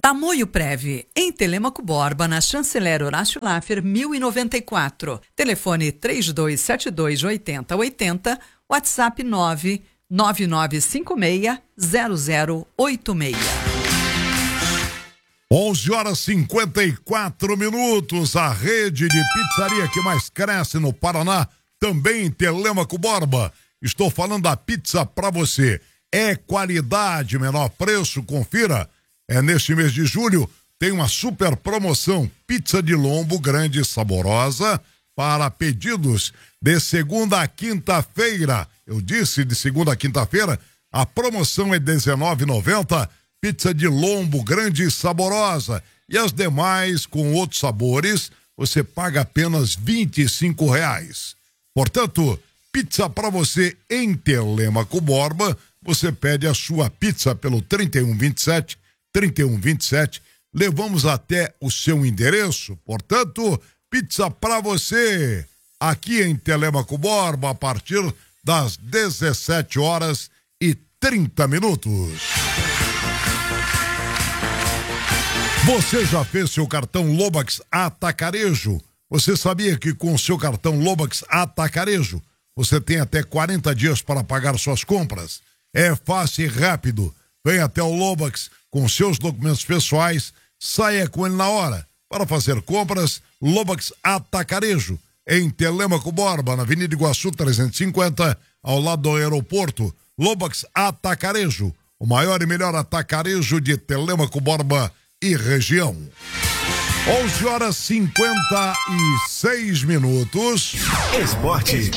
Tamoio Prev, em Telêmaco Borba, na Chanceler Horácio Laffer, 1094. Telefone 3272-8080, WhatsApp 99956-0086. 11h54. A rede de pizzaria que mais cresce no Paraná, também em Telêmaco Borba. Estou falando da pizza pra você. É qualidade, menor preço, confira. Neste mês de julho, tem uma super promoção, pizza de lombo grande e saborosa, para pedidos de segunda a quinta-feira. Eu disse de segunda a quinta-feira, a promoção é R$19,90, pizza de lombo grande e saborosa. E as demais, com outros sabores, você paga apenas R$25. Portanto, pizza para você em Telêmaco Borba, você pede a sua pizza pelo 3127, levamos até o seu endereço. Portanto, pizza para você aqui em Telêmaco Borba a partir das 17h30. Você já fez seu cartão Lobax Atacarejo? Você sabia que com o seu cartão Lobax Atacarejo você tem até 40 dias para pagar suas compras? É fácil e rápido. Vem até o Lobax com seus documentos pessoais, saia com ele na hora. Para fazer compras, Lobax Atacarejo, em Telêmaco Borba, na Avenida Iguaçu 350, ao lado do aeroporto. Lobax Atacarejo, o maior e melhor atacarejo de Telêmaco Borba e região. 11h56. Esporte.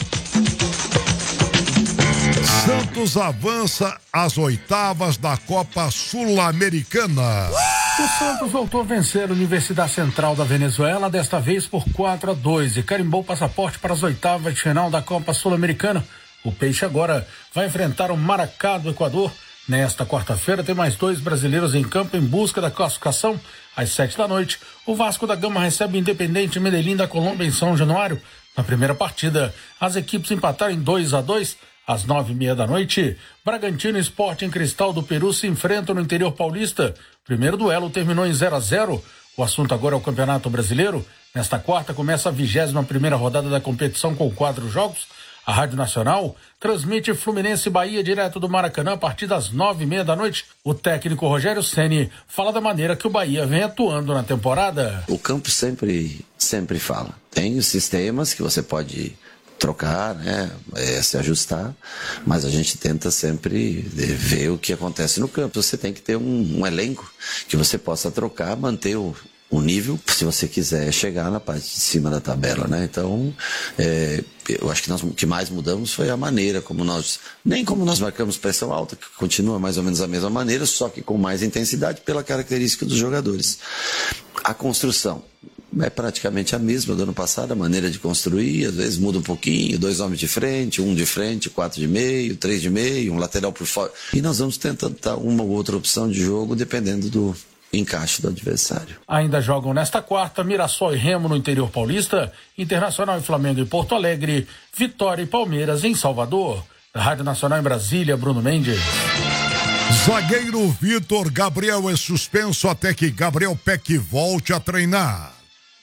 Santos avança às oitavas da Copa Sul-Americana. O Santos voltou a vencer a Universidade Central da Venezuela, desta vez por 4-2, e carimbou o passaporte para as oitavas de final da Copa Sul-Americana. O Peixe agora vai enfrentar o Maracá do Equador. Nesta quarta-feira tem mais 2 brasileiros em campo em busca da classificação. Às 7h, o Vasco da Gama recebe o Independente Medellín da Colômbia em São Januário. Na primeira partida, as equipes empataram em 2-2. Às 9h30, Bragantino e Sporting Cristal do Peru se enfrentam no interior paulista. O primeiro duelo terminou em 0-0. O assunto agora é o Campeonato Brasileiro. Nesta quarta começa a 21ª rodada da competição com 4 jogos. A Rádio Nacional transmite Fluminense e Bahia direto do Maracanã a partir das 9h30. O técnico Rogério Ceni fala da maneira que o Bahia vem atuando na temporada. O campo sempre fala. Tem os sistemas que você pode trocar, né, se ajustar, mas a gente tenta sempre ver o que acontece no campo. Você tem que ter um elenco que você possa trocar, manter o nível, se você quiser chegar na parte de cima da tabela, né? Então, eu acho que o que mais mudamos foi a maneira como nós marcamos pressão alta, que continua mais ou menos a mesma maneira, só que com mais intensidade pela característica dos jogadores. A construção é praticamente a mesma do ano passado, a maneira de construir, às vezes muda um pouquinho, 2 homens de frente, 1 de frente, 4 de meio, 3 de meio, um lateral por fora. E nós vamos tentando dar uma ou outra opção de jogo, dependendo do encaixe do adversário. Ainda jogam nesta quarta Mirassol e Remo no interior paulista, Internacional e Flamengo em Porto Alegre, Vitória e Palmeiras em Salvador. Da Rádio Nacional em Brasília, Bruno Mendes. Zagueiro Vitor Gabriel é suspenso até que Gabriel Peck volte a treinar.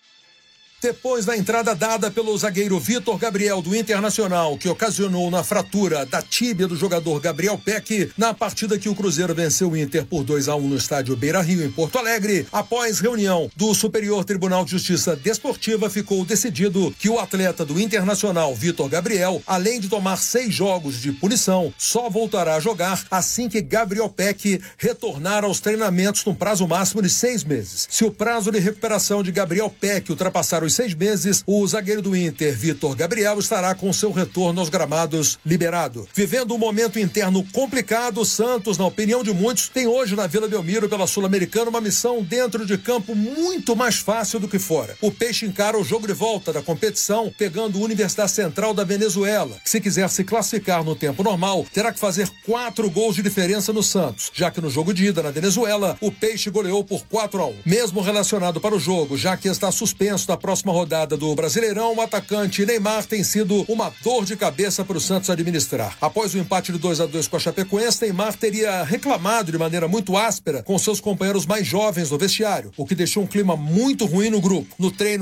Depois da entrada dada pelo zagueiro Vitor Gabriel do Internacional, que ocasionou na fratura da tíbia do jogador Gabriel Peck, na partida que o Cruzeiro venceu o Inter por 2-1 no estádio Beira-Rio, em Porto Alegre, após reunião do Superior Tribunal de Justiça Desportiva, ficou decidido que o atleta do Internacional, Vitor Gabriel, além de tomar 6 jogos de punição, só voltará a jogar assim que Gabriel Peck retornar aos treinamentos num prazo máximo de 6 meses. Se o prazo de recuperação de Gabriel Peck ultrapassar os 6 meses, o zagueiro do Inter, Vitor Gabriel, estará com seu retorno aos gramados liberado. Vivendo um momento interno complicado, o Santos, na opinião de muitos, tem hoje na Vila Belmiro, pela Sul-Americana, uma missão dentro de campo muito mais fácil do que fora. O Peixe encara o jogo de volta da competição pegando a Universidade Central da Venezuela, que, se quiser se classificar no tempo normal, terá que fazer 4 gols de diferença no Santos, já que no jogo de ida na Venezuela, o Peixe goleou por 4-1. Mesmo relacionado para o jogo, já que está suspenso da próxima próxima rodada do Brasileirão, o atacante Neymar tem sido uma dor de cabeça para o Santos administrar. Após o empate de 2-2 com a Chapecoense, Neymar teria reclamado de maneira muito áspera com seus companheiros mais jovens no vestiário, o que deixou um clima muito ruim no grupo. No treino